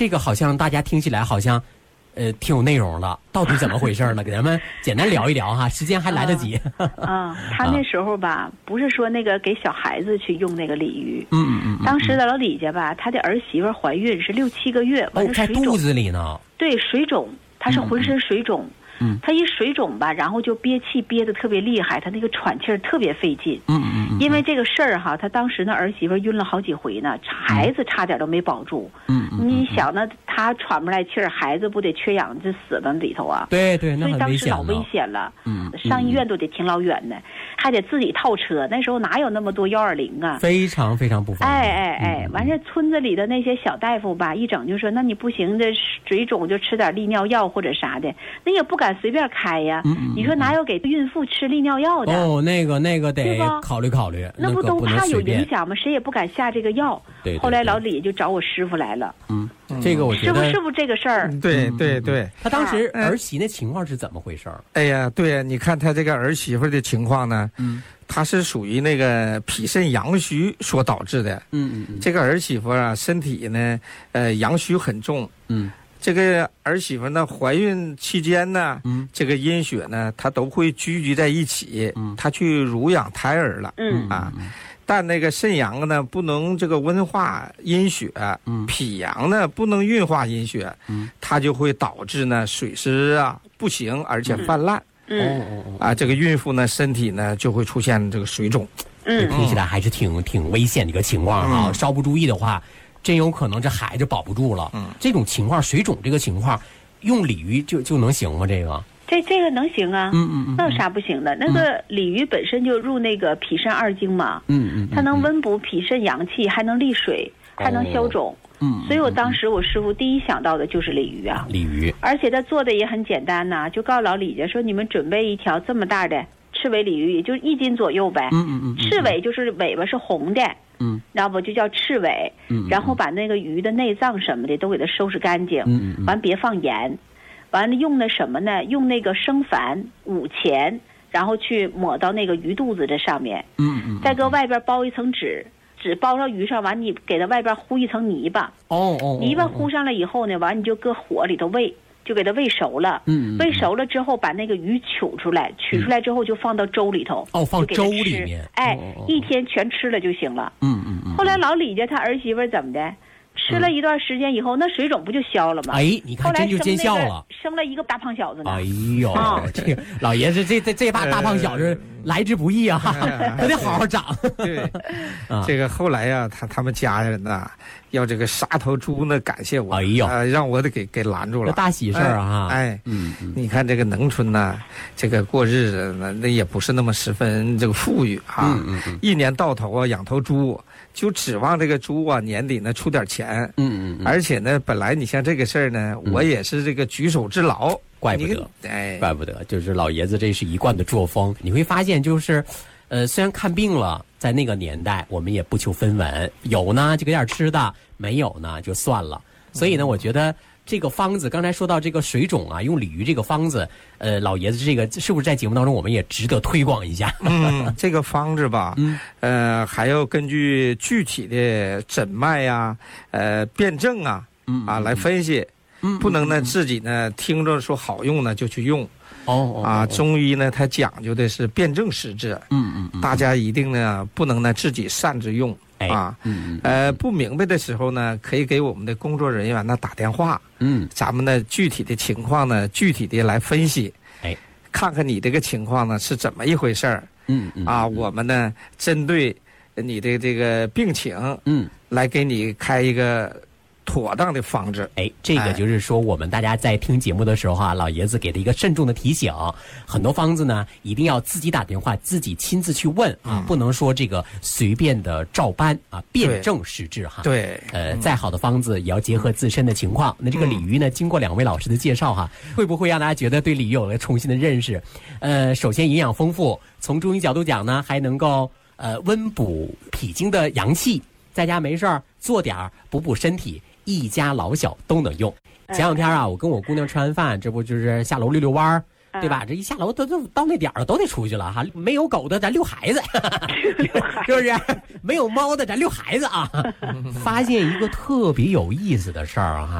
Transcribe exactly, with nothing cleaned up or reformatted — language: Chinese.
这个好像大家听起来好像呃，挺有内容的，到底怎么回事呢？给咱们简单聊一聊哈，时间还来得及。 啊，他那时候吧，不是说那个给小孩子去用那个鲤鱼， 嗯嗯嗯， 当时的老李家吧，他的儿媳妇怀孕是六七个月，完哦，在肚子里呢。 对，水肿，他是浑身水肿。 嗯， 他一水肿吧，然后就憋气憋得特别厉害，他那个喘气儿特别费劲。 嗯嗯嗯。 因为这个事儿哈，他当时那儿媳妇晕了好几回呢，孩子差点都没保住。 嗯嗯。 你想呢，他喘不来气儿，孩子不得缺氧就死在里头啊？ 对对，那所以当时老危危险了。 嗯。 上医院都得挺老远的，还得自己套车。那时候哪有那么多幺二零啊？ 非常非常不方便。 哎哎哎，完事村子里的那些小大夫吧，一整就说，那你不行，这水肿就吃点利尿药或者啥的，那也不敢随便开呀。 嗯嗯， 你说哪有给孕妇吃利尿药的？ 哦，那个那个得考虑考虑， 那不都怕有影响吗？谁也不敢下这个药。 对。 后来老李就找我师傅来了。 嗯，这个我觉得师傅师傅这个事儿。 对对对， 他当时儿媳那情况是怎么回事？ 哎呀，对呀，你看他这个儿媳妇的情况呢， 嗯， 他是属于那个脾肾阳虚所导致的。 嗯嗯， 这个儿媳妇啊，身体呢，呃，阳虚很重。 嗯。 这个儿媳妇呢，怀孕期间呢， 嗯， 这个阴血呢，它都会聚集在一起， 嗯， 她去乳养胎儿了， 嗯啊，但那个肾阳呢，不能这个温化阴血， 嗯， 脾阳呢，不能运化阴血， 嗯， 它就会导致呢水湿啊不行，而且泛滥， 嗯哦哦啊，这个孕妇呢身体呢就会出现这个水肿， 嗯，听起来还是挺挺危险的一个情况啊，嗯，稍不注意的话。真有可能这孩子保不住了。嗯，这种情况，水肿这个情况，用鲤鱼就就能行吗？这个？ 这这个能行啊。 嗯嗯嗯。 那有啥不行的？那个鲤鱼本身就入那个脾肾二经嘛。 嗯嗯。 它能温补脾肾阳气，还能利水，还能消肿。 嗯。 所以我当时我师傅第一想到的就是鲤鱼啊。 鲤鱼。 而且他做的也很简单呐，就告诉老李家说，你们准备一条这么大的赤尾鲤鱼，也就一斤左右呗。 嗯嗯嗯。 赤尾就是尾巴是红的。 嗯， 然后不就叫赤尾， 嗯， 然后把那个鱼的内脏什么的都给它收拾干净， 嗯嗯， 完别放盐，完了用的什么呢？用那个生矾、五钱，然后去抹到那个鱼肚子这上面， 嗯嗯， 再搁外边包一层纸，纸包上鱼上，完你给它外边糊一层泥巴， 哦哦， 泥巴糊上了以后呢，完你就搁火里头煨。就给它煨熟了， 嗯， 煨熟了之后，把那个鱼取出来，取出来之后就放到粥里头， 哦，放粥里面， 哎，一天全吃了就行了， 嗯嗯嗯。 后来老李家他儿媳妇怎么的，吃了一段时间以后，那水肿不就消了吗？ 哎，你看真就见效了， 生了一个大胖小子呢。 哎呦，这个老爷子这这这把大胖小子来之不易啊，他得好好长。 对，这个后来呀，他他们家人呐。要这个杀头猪呢，感谢我， 哎呦， 呃，让我得给给拦住了， 大喜事儿啊！ 哎， 嗯，嗯你看这个农村呐，这个过日子呢，那也不是那么十分这个富裕啊， 嗯嗯嗯， 一年到头啊养头猪，就指望这个猪啊年底呢出点钱， 嗯 嗯, 嗯， 而且呢，本来你像这个事儿呢，嗯、我也是这个举手之劳， 怪不得， 哎， 怪不得，就是老爷子这是一贯的作风，你会发现就是。呃，虽然看病了，在那个年代我们也不求分文，有呢就给点吃的，没有呢就算了。所以呢，我觉得这个方子，刚才说到这个水肿啊，用鲤鱼这个方子，呃，老爷子这个是不是在节目当中我们也值得推广一下？ 嗯，这个方子吧， 嗯， 呃，还要根据具体的诊脉呀、呃辨证啊， 嗯啊来分析， 嗯， 不能呢自己呢听着说好用呢就去用。 哦哦啊，中医呢，它讲究的是辨证施治， 嗯嗯嗯， 大家一定呢不能呢自己擅自用， 哎、 啊， 嗯嗯， 呃，不明白的时候呢，可以给我们的工作人员呢打电话， 嗯， 咱们呢具体的情况呢具体的来分析， 哎， 看看你这个情况呢是怎么一回事儿， 嗯嗯， 啊，我们呢针对你的这个病情， 嗯， 来给你开一个。妥当的方子， 哎，这个就是说，我们大家在听节目的时候啊，老爷子给的一个慎重的提醒。很多方子呢，一定要自己打电话，自己亲自去问啊，嗯、不能说这个随便的照搬啊，辨证施治哈。 对， 呃，再好的方子也要结合自身的情况。那这个鲤鱼呢，经过两位老师的介绍哈，会不会让大家觉得对鲤鱼有了重新的认识？呃，首先营养丰富，从中医角度讲呢，还能够呃温补脾经的阳气，在家没事儿做点儿补补身体。一家老小都能用。前两天啊，我跟我姑娘吃完饭，这不就是下楼溜溜弯儿，对吧？这一下楼都都到那点儿了，都得出去了哈。没有狗的咱遛孩子，是不是？没有猫的咱遛孩子啊。发现一个特别有意思的事儿哈。